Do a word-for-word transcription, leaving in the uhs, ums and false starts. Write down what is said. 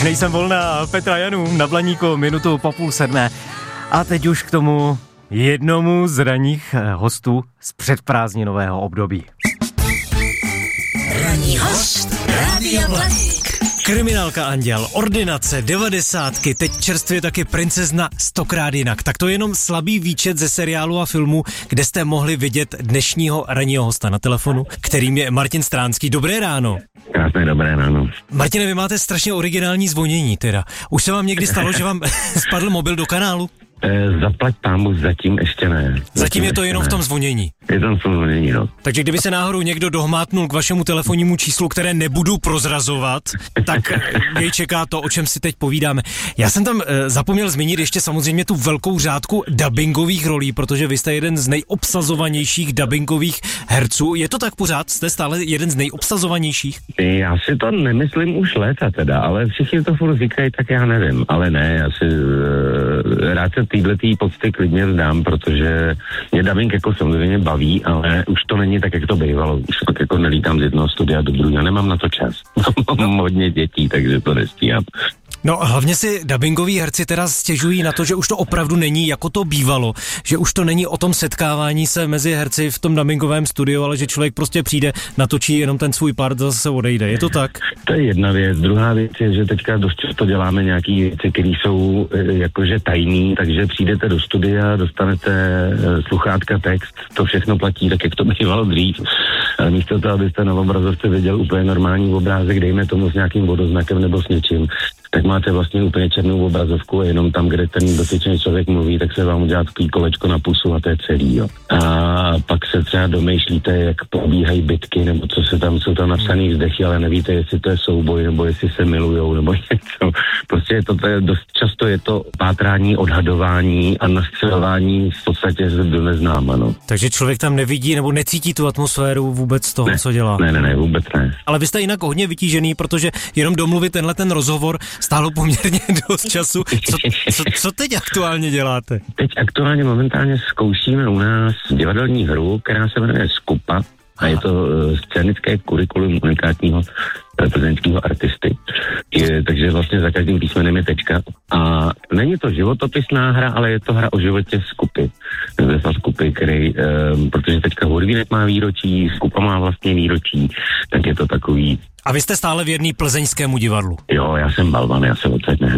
Už nejsem volná, Petra Janů na Blaníku, minutu po půl sedmé. A teď už k tomu jednomu z ranních hostů z předprázdninového období. Ranní host Rádia Blaník. Kriminálka Anděl, ordinace, devadesátky, teď čerstvě taky princezna stokrát jinak. Tak to je jenom slabý výčet ze seriálu a filmu, kde jste mohli vidět dnešního ranního hosta na telefonu, kterým je Martin Stránský. Dobré ráno. Krásné dobré ráno. Martine, vy máte strašně originální zvonění teda. Už se vám někdy stalo, že vám spadl mobil do kanálu? E, zaplať pámu, zatím ještě ne. Zatím, zatím je to jenom ne. v tom zvonění. Je tam v tom zvonění, no. Takže kdyby se náhodou někdo dohmátnul k vašemu telefonnímu číslu, které nebudu prozrazovat, tak jej čeká to, o čem si teď povídáme. Já jsem tam e, zapomněl zmínit ještě samozřejmě tu velkou řádku dabingových rolí, protože vy jste jeden z nejobsazovanějších dabingových herců. Je to tak pořád? Jste stále jeden z nejobsazovanějších? Já si to nemyslím už léta teda, ale všichni to furt říkají, tak já nevím. Ale ne, já si e, rád se týhletý pocty klidně vzdám, protože mě dabing jako samozřejmě baví, ale už to není tak, jak to bývalo. Už tak jako nelítám z jednoho studia do druhého, nemám na to čas. Mám hodně dětí, takže to nestíhám. No hlavně si dabingoví herci teda stěžují na to, že už to opravdu není jako to bývalo, že už to není o tom setkávání se mezi herci v tom dabingovém studiu, ale že člověk prostě přijde, natočí jenom ten svůj part a zase odejde. Je to tak? To je jedna věc. Druhá věc je, že teďka dost často děláme nějaký věci, které jsou jakože tajný, takže přijdete do studia, dostanete sluchátka, text, to všechno platí tak, jak to bývalo dřív. Ale místo toho, abyste na obrazovce viděl úplně normální obrázek, dejme tomu s nějakým vodoznakem nebo s něčím, tak máte vlastně úplně černou obrazovku a jenom tam, kde ten dotyčný člověk mluví, tak se vám udělá takový kolečko na pusu a to je celý, jo. A pak se třeba domýšlíte, jak probíhají bitky, nebo co se tam, jsou tam napsaný vzdechy, ale nevíte, jestli to je souboj, nebo jestli se milujou, nebo něco. Prostě je to, to je, dost často je to pátrání, odhadování a nastřelování v podstatě do neznáma, no. Takže člověk tam nevidí nebo necítí tu atmosféru vůbec toho, ne, co dělá. Ne, ne, ne, vůbec ne. Ale vy jste jinak hodně vytížený, protože jenom domluvit tenhle ten rozhovor stálo poměrně dost času. Co, co, co teď aktuálně děláte? Teď aktuálně momentálně zkoušíme u nás divadelní hru, která se jmenuje Skupa a je to uh, scénické kurikulum unikátního prezidentského artisty. Je, takže vlastně za každým písmenem je tečka. A není to životopisná hra, ale je to hra o životě Skupy. Vefa Skupy, který, um, protože teďka Hurvínek má výročí, Skupa má vlastně výročí, tak je to takový. A vy jste stále věrný plzeňskému divadlu? Jo, já jsem balvan, já se odsaď ne.